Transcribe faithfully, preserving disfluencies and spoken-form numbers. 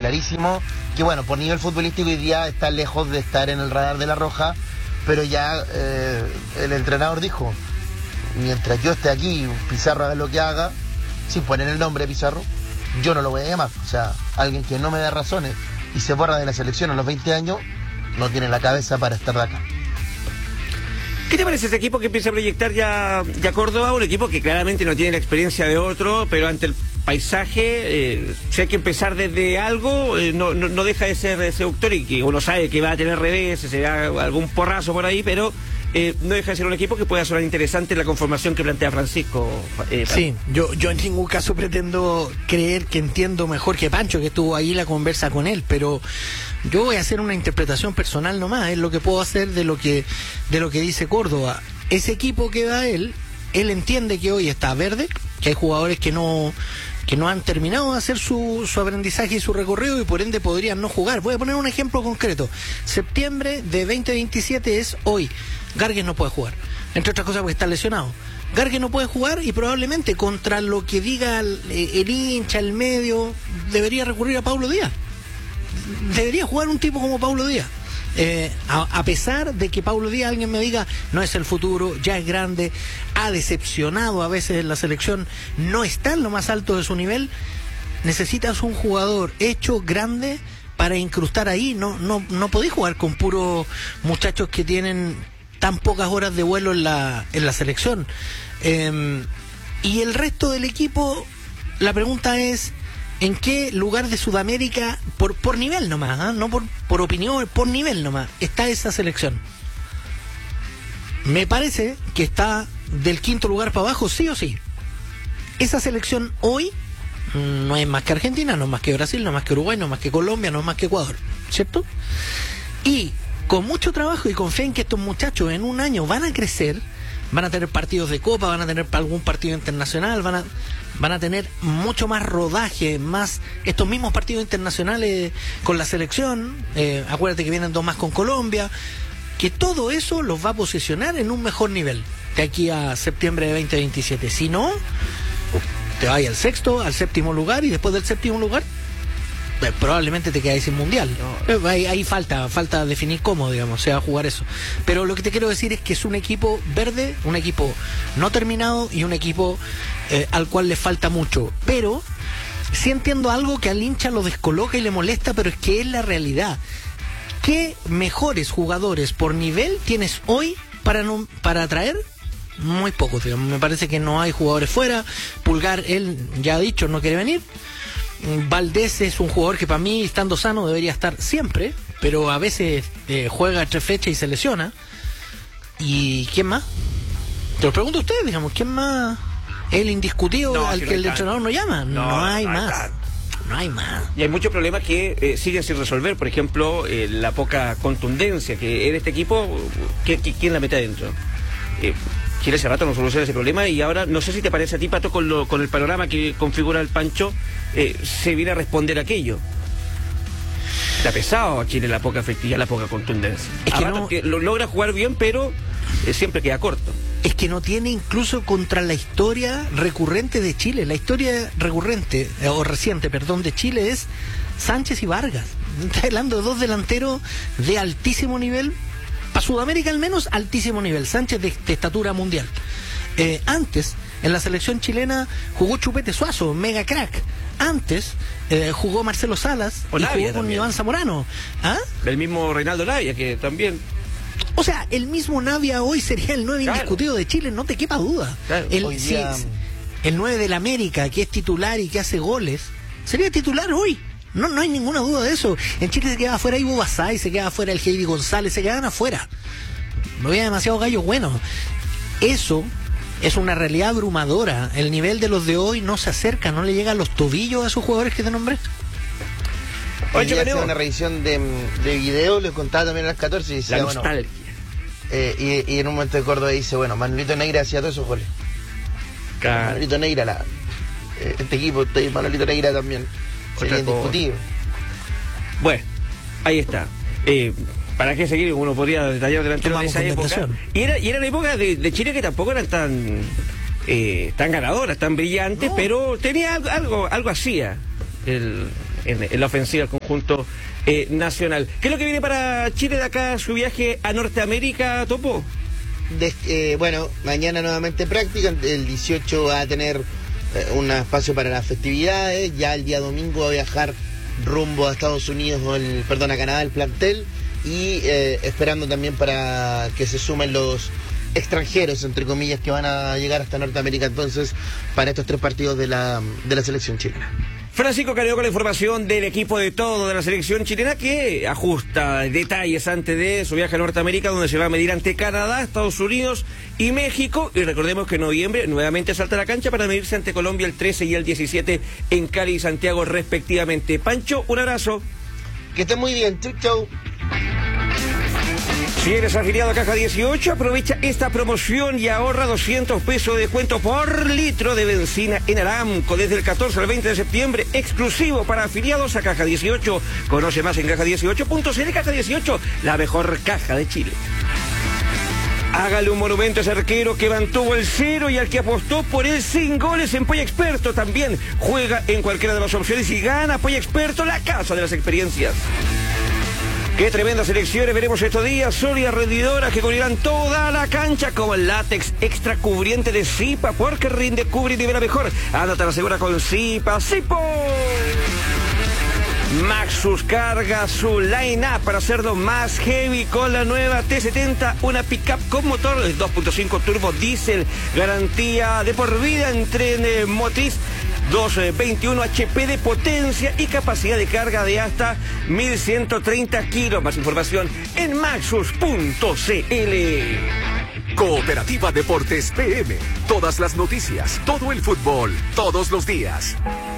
clarísimo que, bueno, por nivel futbolístico hoy día está lejos de estar en el radar de La Roja, pero ya eh, el entrenador dijo, mientras yo esté aquí, Pizarro haga lo que haga, sin poner el nombre de Pizarro, yo no lo voy a llamar. O sea, alguien que no me dé razones y se borra de la selección a los veinte años, no tiene la cabeza para estar de acá. ¿Qué te parece ese equipo que empieza a proyectar ya, ya Córdoba? Un equipo que claramente no tiene la experiencia de otro, pero ante el paisaje, eh, si hay que empezar desde algo, eh, no, no, no deja de ser seductor, y que uno sabe que va a tener revés, será algún porrazo por ahí, pero eh, no deja de ser un equipo que pueda sonar interesante en la conformación que plantea Francisco. Eh, sí, yo, yo en ningún caso pretendo creer que entiendo mejor que Pancho, que estuvo ahí la conversa con él, pero yo voy a hacer una interpretación personal nomás, es lo que puedo hacer de lo que, de lo que dice Córdoba. Ese equipo que da él, él entiende que hoy está verde, que hay jugadores que no que no han terminado de hacer su, su aprendizaje y su recorrido y por ende podrían no jugar. Voy a poner un ejemplo concreto. Septiembre de veinte veintisiete es hoy. Gargues no puede jugar, entre otras cosas porque está lesionado. Gargues no puede jugar y probablemente contra lo que diga el, el hincha, el medio, debería recurrir a Paulo Díaz. Debería jugar un tipo como Paulo Díaz. Eh, a, a pesar de que Paulo Díaz, alguien me diga, no es el futuro, ya es grande, ha decepcionado a veces en la selección, no está en lo más alto de su nivel, necesitas un jugador hecho grande para incrustar ahí. No, no, no podés jugar con puros muchachos que tienen tan pocas horas de vuelo en la, en la selección. Eh, y el resto del equipo, la pregunta es, ¿en qué lugar de Sudamérica, por, por nivel nomás, ¿eh? no por, por opinión, por nivel nomás, está esa selección? Me parece que está del quinto lugar para abajo, sí o sí. Esa selección hoy no es más que Argentina, no es más que Brasil, no es más que Uruguay, no es más que Colombia, no es más que Ecuador, ¿cierto? Y con mucho trabajo y con fe en que estos muchachos en un año van a crecer, van a tener partidos de Copa, van a tener algún partido internacional, van a... van a tener mucho más rodaje, más estos mismos partidos internacionales con la selección, eh, acuérdate que vienen dos más con Colombia, que todo eso los va a posicionar en un mejor nivel de aquí a septiembre de veinte veintisiete. Si no, te vas al sexto, al séptimo lugar, y después del séptimo lugar eh, probablemente te quedas sin mundial. No. Eh, ahí, ahí falta, falta definir cómo, digamos, se va a jugar eso. Pero lo que te quiero decir es que es un equipo verde, un equipo no terminado y un equipo eh, al cual le falta mucho. Pero sí entiendo algo que al hincha lo descoloca y le molesta, pero es que es la realidad. ¿Qué mejores jugadores por nivel tienes hoy para, no, para atraer? Muy pocos, digamos. Me parece que no hay jugadores fuera. Pulgar, él ya ha dicho, no quiere venir. Valdés es un jugador que para mí, estando sano, debería estar siempre, pero a veces eh, juega tres fechas y se lesiona. ¿Y quién más? Te lo pregunto a ustedes, digamos, ¿quién más? El indiscutido no, al que, que el entrenador no llama. No, no hay no más. Hay no hay más. Y hay muchos problemas que eh, siguen sin resolver. Por ejemplo, eh, la poca contundencia que en este equipo, ¿quién, quién la mete adentro? Eh, Chile hace rato no soluciona ese problema, y ahora no sé si te parece a ti, Pato, con, lo, con el panorama que configura el Pancho, eh, se viene a responder a aquello. Está pesado a Chile la poca efectividad, la poca contundencia. Es que, no, que lo logra jugar bien, pero eh, siempre queda corto. Es que no tiene incluso contra la historia recurrente de Chile. La historia recurrente, eh, o reciente, perdón, de Chile es Sánchez y Vargas. Está hablando de dos delanteros de altísimo nivel. Para Sudamérica al menos, altísimo nivel. Sánchez de, de estatura mundial. Eh, antes, en la selección chilena jugó Chupete Suazo, mega crack. Antes eh, jugó Marcelo Salas o y Navia jugó con también. Iván Zamorano. ¿Ah? El mismo Reinaldo Navia, que también... O sea, el mismo Navia hoy sería el nueve claro. indiscutido de Chile, no te quepa duda. Claro. El, Hoy día... sí, el nueve del América, que es titular y que hace goles, sería titular hoy. No, no hay ninguna duda de eso. En Chile se quedaba afuera Ivo Basay, se quedaba afuera el Heidi González, se quedaban afuera. No había demasiados gallos buenos. Eso es una realidad abrumadora. El nivel de los de hoy no se acerca, no le llega a los tobillos a esos jugadores que te nombré. Hoy día hacía una revisión de, de video, les contaba también a las catorce y decía, la bueno, nostalgia. Eh, y, y en un momento de Córdoba dice, bueno, Manolito Neira hacía todos esos goles. Claro. Manolito Neira, la, eh, este equipo, este Manolito Neira también. Sería indiscutible. Bueno, ahí está. Eh, ¿Para qué seguir? Uno podría detallar delanteros de esa época. Y era, y era la época de, de Chile que tampoco eran tan eh, tan ganadoras, tan brillantes, no. Pero tenía algo, algo, algo hacía el, en, en la ofensiva del conjunto eh, nacional. ¿Qué es lo que viene para Chile de acá, su viaje a Norteamérica, Topo? De, eh, bueno, mañana nuevamente práctica, el dieciocho va a tener eh, un espacio para las festividades, ya el día domingo va a viajar rumbo a Estados Unidos, o el, perdón, a Canadá el plantel, y eh, esperando también para que se sumen los extranjeros, entre comillas, que van a llegar hasta Norteamérica entonces para estos tres partidos de la, de la selección chilena. Francisco Careo con la información del equipo de todo de la selección chilena, que ajusta detalles antes de su viaje a Norteamérica, donde se va a medir ante Canadá, Estados Unidos y México. Y recordemos que en noviembre nuevamente salta a la cancha para medirse ante Colombia el trece y el diecisiete en Cali y Santiago respectivamente. Pancho, un abrazo. Que estén muy bien. Chau, chau. Si eres afiliado a Caja dieciocho, aprovecha esta promoción y ahorra doscientos pesos de descuento por litro de benzina en Aramco desde el catorce al veinte de septiembre, exclusivo para afiliados a Caja dieciocho. Conoce más en caja dieciocho punto c l. Caja dieciocho, la mejor caja de Chile. Hágale un monumento a ese arquero que mantuvo el cero y al que apostó por él sin goles en Polla Experto. También juega en cualquiera de las opciones y gana Polla Experto, la casa de las experiencias. Qué tremendas elecciones veremos estos días, sólidas rendidoras que cubrirán toda la cancha, como el látex extra cubriente de Zipa, porque rinde, cubre y nivela mejor. Ándate a la segura con Zipa, Zipo. Maxus carga su line-up para hacerlo más heavy con la nueva T setenta, una pick-up con motor dos punto cinco turbo diésel, garantía de por vida en tren eh, motriz, doscientos veintiuno H P de potencia y capacidad de carga de hasta mil ciento treinta kilos. Más información en maxus punto c l. Cooperativa Deportes P M. Todas las noticias, todo el fútbol, todos los días.